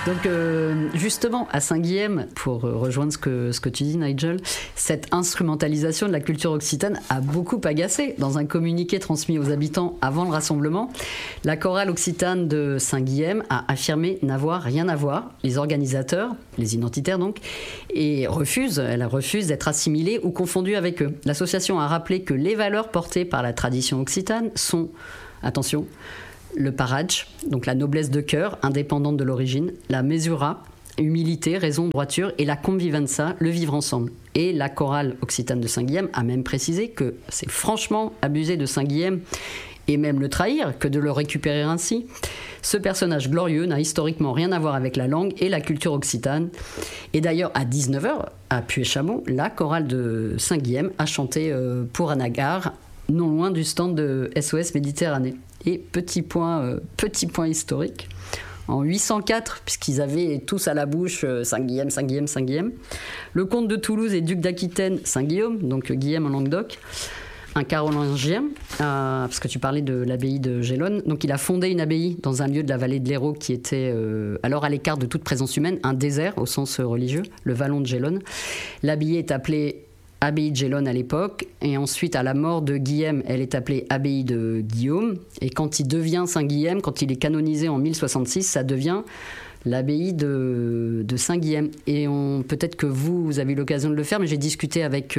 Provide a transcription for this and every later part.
Donc justement, à Saint-Guilhem, pour rejoindre ce que tu dis, Nigel, cette instrumentalisation de la culture occitane a beaucoup agacé. Dans un communiqué transmis aux habitants avant le rassemblement, la chorale occitane de Saint-Guilhem a affirmé n'avoir rien à voir. Les organisateurs, les identitaires donc, elle refuse d'être assimilée ou confondue avec eux. L'association a rappelé que les valeurs portées par la tradition occitane sont, attention, le parage, donc la noblesse de cœur, indépendante de l'origine, la mesura, humilité, raison, droiture, et la convivenza, le vivre ensemble. Et la chorale occitane de Saint-Guilhem a même précisé que c'est franchement abuser de Saint-Guilhem et même le trahir que de le récupérer ainsi. Ce personnage glorieux n'a historiquement rien à voir avec la langue et la culture occitane. Et d'ailleurs, à 19h, à Puy-et-Chamont, la chorale de Saint-Guilhem a chanté pour Anagar, non loin du stand de SOS Méditerranée. Et petit point historique, en 804, puisqu'ils avaient tous à la bouche Saint-Guilhem, Saint-Guilhem, Saint-Guilhem, le comte de Toulouse et duc d'Aquitaine, Saint-Guillaume, donc Guilhem en Languedoc, un carolingien, parce que tu parlais de l'abbaye de Gélone, donc il a fondé une abbaye dans un lieu de la vallée de l'Hérault qui était alors à l'écart de toute présence humaine, un désert au sens religieux, le vallon de Gélone. L'abbaye est appelée abbaye de Gélone à l'époque, et ensuite à la mort de Guilhem, elle est appelée abbaye de Guillaume, et quand il devient Saint-Guilhem, quand il est canonisé en 1066, ça devient l'abbaye de Saint-Guilhem. Et peut-être que vous avez eu l'occasion de le faire, mais j'ai discuté avec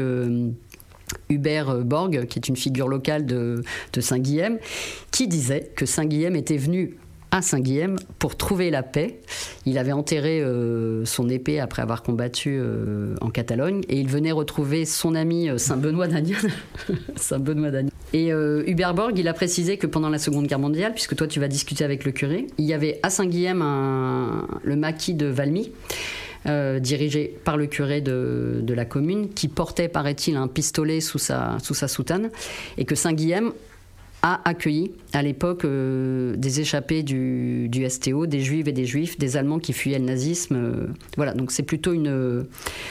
Hubert Borg, qui est une figure locale de Saint-Guilhem, qui disait que Saint-Guilhem était venu à Saint-Guilhem pour trouver la paix. Il avait enterré son épée après avoir combattu en Catalogne, et il venait retrouver son ami Saint-Benoît d'Agnan. Saint-Benoît d'Agnan. Et Hubert Borg, il a précisé que pendant la Seconde Guerre mondiale, puisque toi tu vas discuter avec le curé, il y avait à Saint-Guilhem le maquis de Valmy, dirigé par le curé de la commune, qui portait, paraît-il, un pistolet sous sa soutane, et que Saint-Guilhem a accueilli à l'époque des échappés du STO, des juifs et des juifs, des Allemands qui fuyaient le nazisme. Voilà, donc c'est plutôt une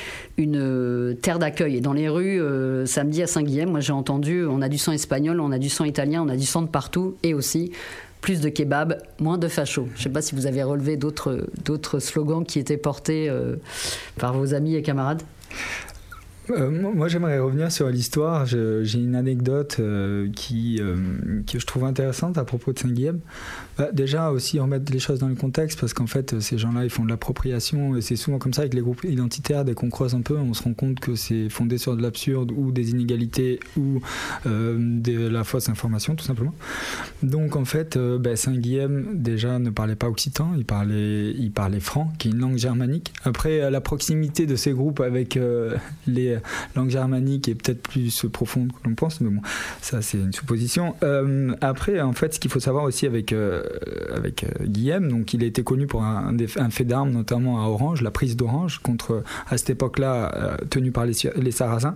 terre d'accueil. Et dans les rues, samedi à Saint-Guilhem, moi j'ai entendu, on a du sang espagnol, on a du sang italien, on a du sang de partout, et aussi plus de kebab, moins de fachos. Je ne sais pas si vous avez relevé d'autres slogans qui étaient portés par vos amis et camarades. Moi, j'aimerais revenir sur l'histoire. J'ai une anecdote que je trouve intéressante à propos de Saint-Guilhem. Déjà, aussi remettre les choses dans le contexte, parce qu'en fait, ces gens-là, ils font de l'appropriation, et c'est souvent comme ça avec les groupes identitaires. Dès qu'on creuse un peu, on se rend compte que c'est fondé sur de l'absurde, ou des inégalités, ou de la fausse information, tout simplement. Donc, en fait, Saint-Guilhem, déjà, ne parlait pas occitan, il parlait franc, qui est une langue germanique. Après, la proximité de ces groupes avec les langues germaniques est peut-être plus profonde que l'on pense, mais bon, ça, c'est une supposition. Après, en fait, ce qu'il faut savoir aussi avec Guilhem, donc il a été connu pour un fait d'armes, notamment à Orange, la prise d'Orange, à cette époque-là, tenue par les Sarrasins.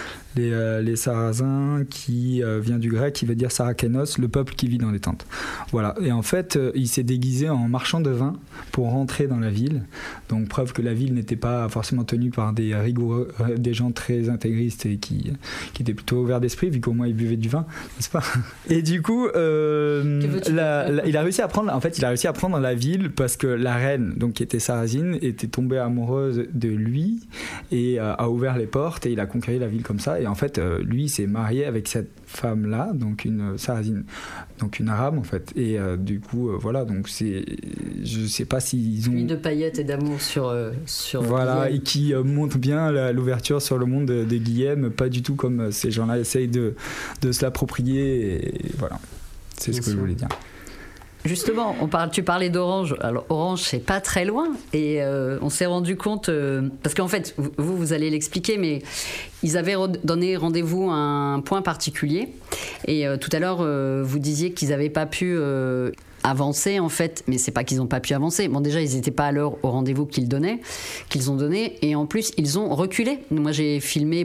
Les Sarrasins, qui vient du grec, qui veut dire Sarakenos, le peuple qui vit dans les tentes. Voilà. Et en fait, il s'est déguisé en marchand de vin pour rentrer dans la ville. Donc, preuve que la ville n'était pas forcément tenue par des rigoureux, des gens très intégristes et qui étaient plutôt ouverts d'esprit, vu qu'au moins ils buvaient du vin, n'est-ce pas ? Et du coup, il a réussi à prendre la ville parce que la reine, donc qui était sarrasine, était tombée amoureuse de lui et a ouvert les portes, et il a conquéri la ville comme ça. Et en fait, lui s'est marié avec cette femme-là, donc une sarrasine, donc une arabe en fait. Et du coup, voilà, donc je sais pas s'ils ont... Une de paillettes et d'amour sur voilà, Guilhem. Et qui montre bien l'ouverture sur le monde de Guilhem, pas du tout comme ces gens-là essayent de se l'approprier. Et voilà, c'est ce que je voulais dire. Justement, tu parlais d'Orange. Alors Orange, c'est pas très loin, et on s'est rendu compte parce qu'en fait, vous allez l'expliquer, mais ils avaient donné rendez-vous à un point particulier, et tout à l'heure vous disiez qu'ils n'avaient pas pu avancer en fait, mais c'est pas qu'ils n'ont pas pu avancer. Bon, déjà ils n'étaient pas à l'heure au rendez-vous qu'ils ont donné, et en plus ils ont reculé. Moi j'ai filmé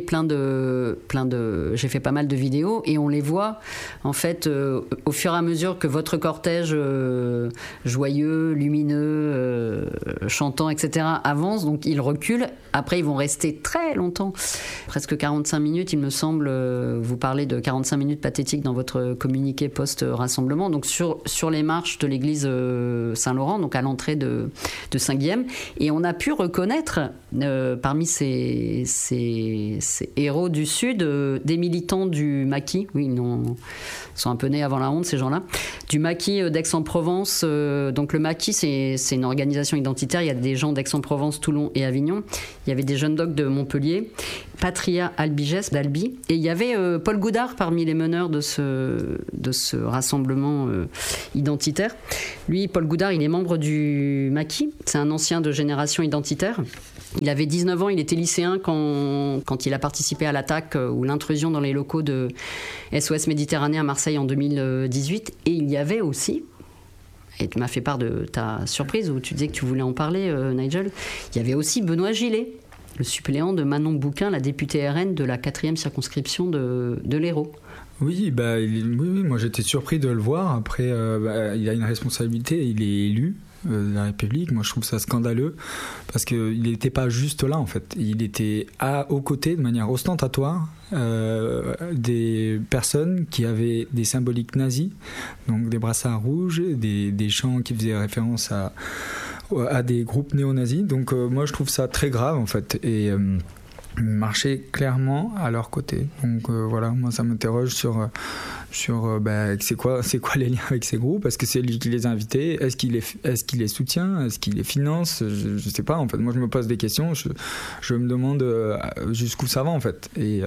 j'ai fait pas mal de vidéos, et on les voit en fait au fur et à mesure que votre cortège joyeux, lumineux, chantant, etc. avance, donc ils reculent. Après ils vont rester très longtemps, presque 45 minutes il me semble. Vous parlez de 45 minutes pathétiques dans votre communiqué post-rassemblement. Donc sur les marches, marche de l'église Saint-Laurent, donc à l'entrée de Saint-Guilhem. Et on a pu reconnaître parmi ces héros du Sud des militants du maquis. Oui, ils sont un peu nés avant la honte, ces gens-là. Du maquis d'Aix-en-Provence. Donc le maquis, c'est une organisation identitaire. Il y a des gens d'Aix-en-Provence, Toulon et Avignon. Il y avait des jeunes docs de Montpellier, Patria Albiges d'Albi. Et il y avait Paul Goudard parmi les meneurs de ce rassemblement identitaire. Lui, Paul Goudard, il est membre du maquis. C'est un ancien de génération identitaire. Il avait 19 ans, il était lycéen quand il a participé à l'attaque ou l'intrusion dans les locaux de SOS Méditerranée à Marseille en 2018. Et il y avait aussi, et tu m'as fait part de ta surprise où tu disais que tu voulais en parler, Nigel, il y avait aussi Benoît Gillet, le suppléant de Manon Bouquin, la députée RN de la 4e circonscription de l'Hérault. Oui, oui, moi j'étais surpris de le voir. Après, il a une responsabilité, il est élu de la République. Moi je trouve ça scandaleux parce qu'il n'était pas juste là en fait. Il était aux côtés de manière ostentatoire des personnes qui avaient des symboliques nazis, donc des brassards rouges, des chants qui faisaient référence à des groupes néo-nazis. Donc moi je trouve ça très grave en fait. Et marcher clairement à leur côté. Donc voilà, moi ça m'interroge sur c'est quoi les liens avec ces groupes. Est-ce que c'est lui qui les a invités? Est-ce qu'il les soutient? Est-ce qu'il les finance? Je sais pas en fait. Moi je me pose des questions. Je me demande jusqu'où ça va en fait. Et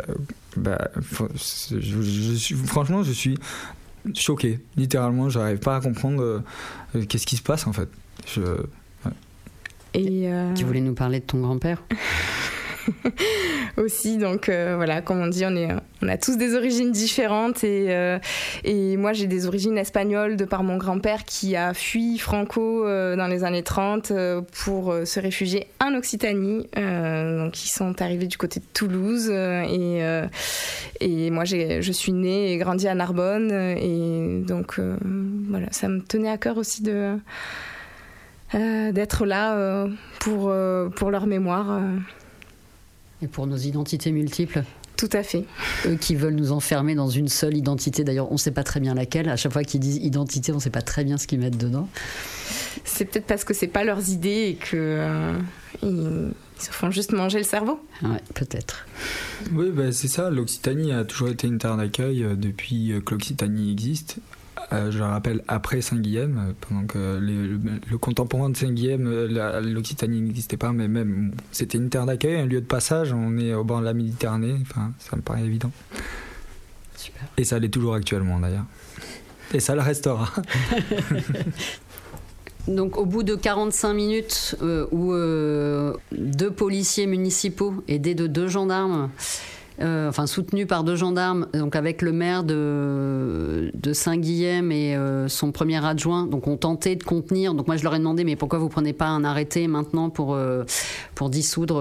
franchement je suis choqué. Littéralement, j'arrive pas à comprendre qu'est-ce qui se passe en fait. Et tu voulais nous parler de ton grand-père? Aussi, donc voilà, comme on dit, on a tous des origines différentes et moi j'ai des origines espagnoles de par mon grand-père qui a fui Franco dans les années 30 pour se réfugier en Occitanie. Donc ils sont arrivés du côté de Toulouse et moi je suis née et grandie à Narbonne et donc voilà, ça me tenait à cœur aussi d'être là pour leur mémoire. Et pour nos identités multiples. Tout à fait. Eux qui veulent nous enfermer dans une seule identité. D'ailleurs, on ne sait pas très bien laquelle. À chaque fois qu'ils disent identité, on ne sait pas très bien ce qu'ils mettent dedans. C'est peut-être parce que ce n'est pas leurs idées et qu'ils se font juste manger le cerveau. Ouais, peut-être. Oui, c'est ça. L'Occitanie a toujours été une terre d'accueil depuis que l'Occitanie existe. Je le rappelle, après Saint-Guilhem, pendant que le contemporain de Saint-Guilhem, l'Occitanie n'existait pas, mais même c'était une terre d'accueil, un lieu de passage. On est au bord de la Méditerranée, enfin, ça me paraît évident. Super. Et ça l'est toujours actuellement d'ailleurs. Et ça le restera. Donc au bout de 45 minutes où 2 policiers municipaux aidés de 2 gendarmes, soutenu par 2 gendarmes, donc avec le maire de Saint-Guilhem et son premier adjoint, donc ont tenté de contenir. Donc moi je leur ai demandé, mais pourquoi vous prenez pas un arrêté maintenant pour dissoudre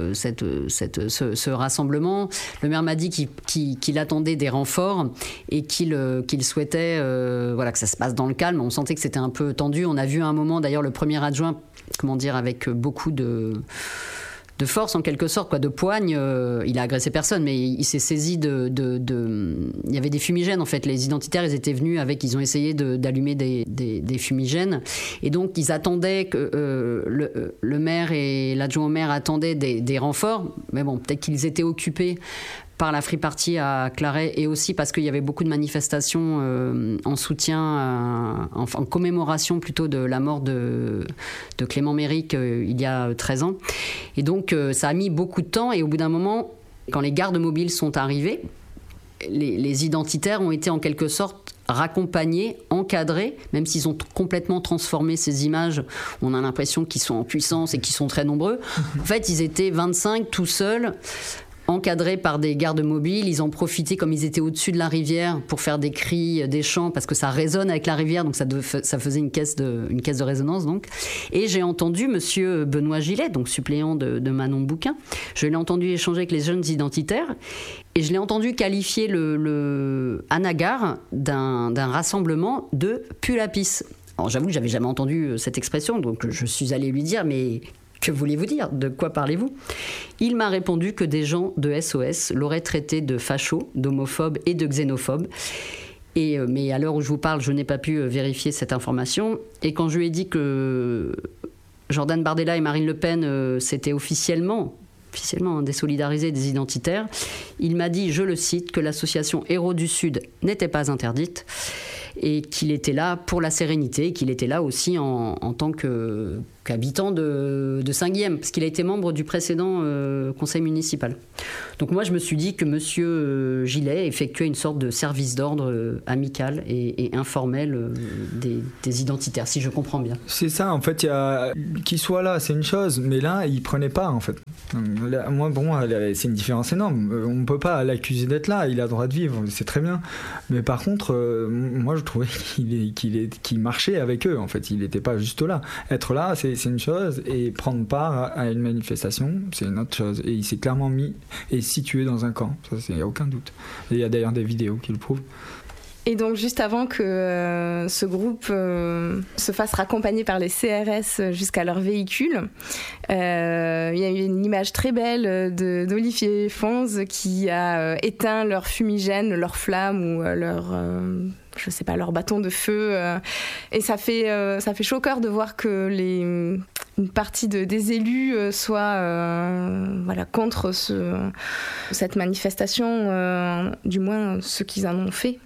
ce rassemblement? Le maire m'a dit qu'il attendait des renforts et qu'il souhaitait que ça se passe dans le calme. On sentait que c'était un peu tendu. On a vu à un moment d'ailleurs le premier adjoint, avec beaucoup de force en quelque sorte, de poigne. Il a agressé personne, mais il s'est saisi il y avait des fumigènes en fait. Les identitaires, ils étaient venus ils ont essayé d'allumer des fumigènes, et donc ils attendaient que le maire et l'adjoint au maire attendaient des renforts, mais bon, peut-être qu'ils étaient occupés par la Free Party à Claret, et aussi parce qu'il y avait beaucoup de manifestations en soutien, en commémoration plutôt de la mort de Clément Méric il y a 13 ans. Et donc ça a mis beaucoup de temps, et au bout d'un moment, quand les gardes mobiles sont arrivés, les identitaires ont été en quelque sorte raccompagnés, encadrés, même s'ils ont complètement transformé ces images. On a l'impression qu'ils sont en puissance et qu'ils sont très nombreux. En fait, ils étaient 25 tout seuls, encadrés par des gardes mobiles. Ils en profitaient, comme ils étaient au-dessus de la rivière, pour faire des cris, des chants, parce que ça résonne avec la rivière, donc ça faisait une caisse de résonance. Donc. Et j'ai entendu monsieur Benoît Gillet, donc suppléant de Manon Bouquin, je l'ai entendu échanger avec les jeunes identitaires, et je l'ai entendu qualifier le Anagar d'un rassemblement de pull-à-pisse. Alors j'avoue que j'avais jamais entendu cette expression, donc je suis allée lui dire, mais que voulez-vous dire? De quoi parlez-vous? Il m'a répondu que des gens de SOS l'auraient traité de facho, d'homophobe et de xénophobe. Mais à l'heure où je vous parle, je n'ai pas pu vérifier cette information. Et quand je lui ai dit que Jordan Bardella et Marine Le Pen s'étaient officiellement désolidarisés des identitaires, il m'a dit, je le cite, que l'association Héros du Sud n'était pas interdite et qu'il était là pour la sérénité, qu'il était là aussi en tant qu'habitant de Saint-Guilhem, parce qu'il a été membre du précédent conseil municipal. Donc moi, je me suis dit que M. Gillet effectuait une sorte de service d'ordre amical et informel des identitaires, si je comprends bien. C'est ça, en fait, qu'il soit là, c'est une chose, mais là, il prenait pas, en fait. Là, moi, bon, c'est une différence énorme. On ne peut pas l'accuser d'être là, il a le droit de vivre, c'est très bien. Mais par contre, moi, je trouvais qu'il marchait avec eux, en fait. Il n'était pas juste là. Être là, c'est une chose, et prendre part à une manifestation, c'est une autre chose. Et il s'est clairement mis et situé dans un camp, ça, il n'y a aucun doute. Et il y a d'ailleurs des vidéos qui le prouvent. Et donc, juste avant que ce groupe se fasse raccompagner par les CRS jusqu'à leur véhicule, il y a eu une image très belle d'Olivier Fonz qui a éteint leur fumigène, leur flamme ou leur bâton de feu. Et ça fait chaud au cœur de voir que une partie des élus soit contre cette manifestation, du moins ceux qui en ont fait.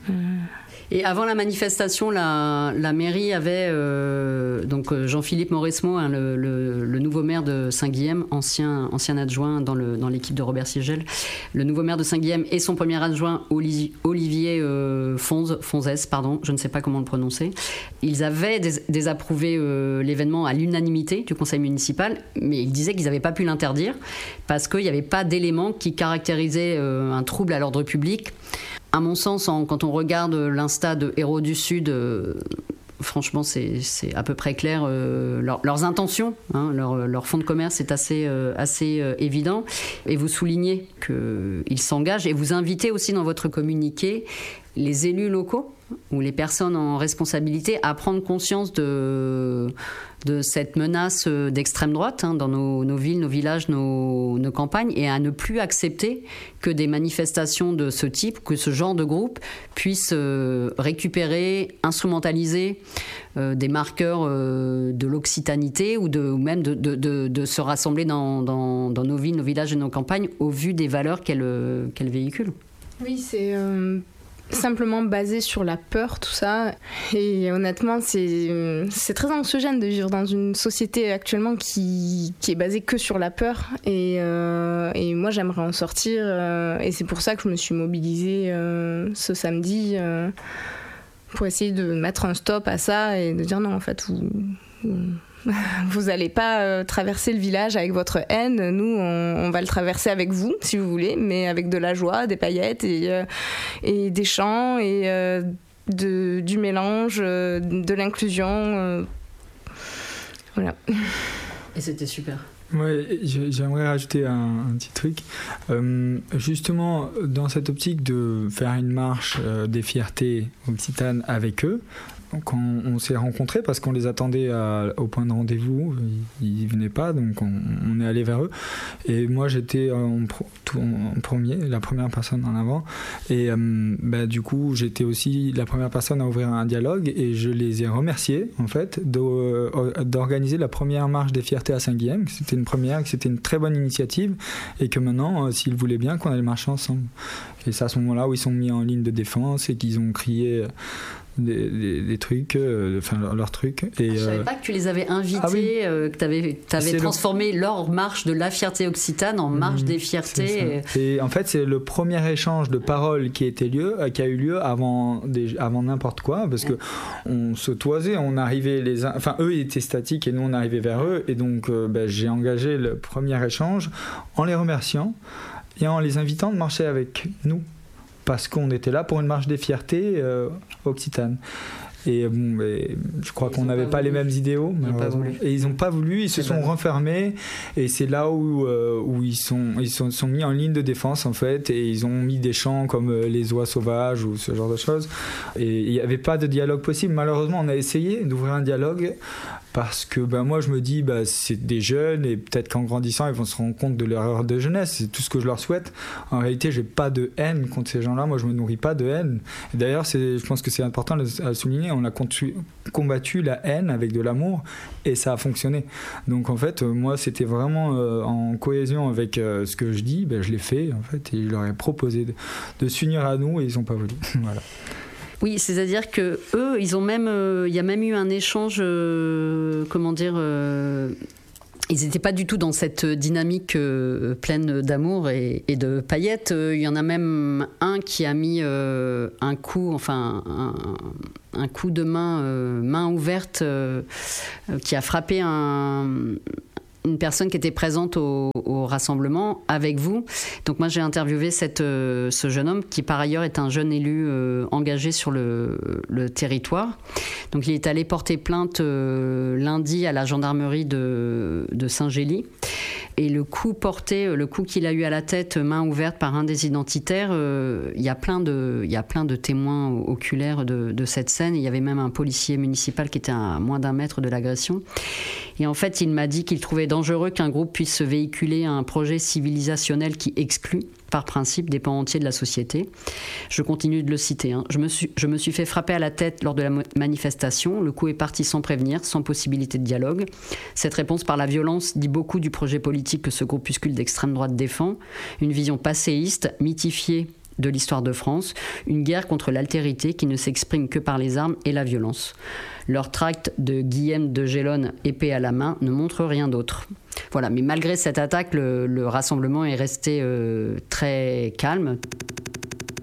Et avant la manifestation, la mairie avait donc Jean-Philippe Mauresmo, le nouveau maire de Saint-Guilhem, ancien adjoint dans l'équipe de Robert Siegel, le nouveau maire de Saint-Guilhem et son premier adjoint Olivier Fonzès, je ne sais pas comment le prononcer. Ils avaient désapprouvé l'événement à l'unanimité du conseil municipal, mais ils disaient qu'ils n'avaient pas pu l'interdire parce qu'il n'y avait pas d'éléments qui caractérisaient un trouble à l'ordre public. À mon sens, quand on regarde l'Insta de Héros du Sud, franchement, c'est à peu près clair. Leurs intentions, leur fonds de commerce est assez évident. Et vous soulignez qu'ils s'engagent et vous invitez aussi dans votre communiqué les élus locaux ou les personnes en responsabilité à prendre conscience de cette menace d'extrême droite dans nos villes, nos villages, nos campagnes, et à ne plus accepter que des manifestations de ce type, que ce genre de groupe puisse récupérer, instrumentaliser des marqueurs de l'occitanité ou même de se rassembler dans nos villes, nos villages et nos campagnes au vu des valeurs qu'elles véhiculent. Oui, c'est simplement basé sur la peur, tout ça. Et honnêtement, c'est très anxiogène de vivre dans une société actuellement qui est basée que sur la peur. Et moi, j'aimerais en sortir. Et c'est pour ça que je me suis mobilisée ce samedi pour essayer de mettre un stop à ça et de dire non, en fait, vous n'allez pas traverser le village avec votre haine. Nous, on va le traverser avec vous, si vous voulez, mais avec de la joie, des paillettes et des chants et du mélange, de l'inclusion. Voilà. Et c'était super. Ouais, j'aimerais rajouter un petit truc. Justement, dans cette optique de faire une marche des fiertés occitanes avec eux, quand on s'est rencontrés, parce qu'on les attendait au point de rendez-vous, ils venaient pas, donc on est allé vers eux. Et moi, j'étais en premier, la première personne en avant. Et du coup, j'étais aussi la première personne à ouvrir un dialogue, et je les ai remerciés, en fait, d'organiser la première marche des fiertés à Saint-Guilhem, que c'était une première, que c'était une très bonne initiative, et que maintenant, s'ils voulaient bien, qu'on allait marcher ensemble. Et c'est à ce moment-là où ils sont mis en ligne de défense et qu'ils ont crié des trucs, leurs trucs. Et, je savais pas que tu les avais invités, que tu avais transformé leur marche de la fierté occitane en marche des fiertés. Et en fait, c'est le premier échange de paroles qui a eu lieu avant n'importe quoi, parce que on se toisait, on arrivait eux étaient statiques et nous on arrivait vers eux, et donc j'ai engagé le premier échange en les remerciant et en les invitant de marcher avec nous, parce qu'on était là pour une marche des fiertés occitane. Et je crois qu'on n'avait pas les mêmes idéaux, malheureusement. Et ils n'ont pas voulu, ils se sont renfermés. Et c'est là où ils sont mis en ligne de défense, en fait. Et ils ont mis des chants comme les oies sauvages ou ce genre de choses. Et il n'y avait pas de dialogue possible. Malheureusement, on a essayé d'ouvrir un dialogue. Parce que moi je me dis c'est des jeunes et peut-être qu'en grandissant ils vont se rendre compte de leur erreur de jeunesse, c'est tout ce que je leur souhaite. En réalité j'ai pas de haine contre ces gens-là, moi je me nourris pas de haine. Et d'ailleurs je pense que c'est important à souligner, on a combattu la haine avec de l'amour et ça a fonctionné. Donc en fait moi c'était vraiment en cohésion avec ce que je dis, je l'ai fait en fait et je leur ai proposé de s'unir à nous et ils ont pas voulu. Voilà. Oui, c'est-à-dire que eux, ils ont même, il y a même eu un échange, ils n'étaient pas du tout dans cette dynamique pleine d'amour et de paillettes. Il y en a même un qui a mis un coup de main ouverte, qui a frappé une personne qui était présente au rassemblement avec vous. Donc moi j'ai interviewé ce jeune homme qui par ailleurs est un jeune élu engagé sur le territoire. Donc il est allé porter plainte lundi à la gendarmerie de Saint-Gély. Et le coup qu'il a eu à la tête, main ouverte par un des identitaires, il y a plein de témoins oculaires de cette scène. Il y avait même un policier municipal qui était à moins d'1 mètre de l'agression. Et en fait, il m'a dit qu'il trouvait dangereux qu'un groupe puisse véhiculer un projet civilisationnel qui exclut, par principe, des pans entiers de la société. Je continue de le citer. Je me suis fait frapper à la tête lors de la manifestation. Le coup est parti sans prévenir, sans possibilité de dialogue. Cette réponse par la violence dit beaucoup du projet politique que ce groupuscule d'extrême droite défend. Une vision passéiste, mythifiée de l'histoire de France, une guerre contre l'altérité qui ne s'exprime que par les armes et la violence. Leur tract de Guillaume de Gélone, épée à la main, ne montre rien d'autre. Voilà, mais malgré cette attaque, le rassemblement est resté très calme.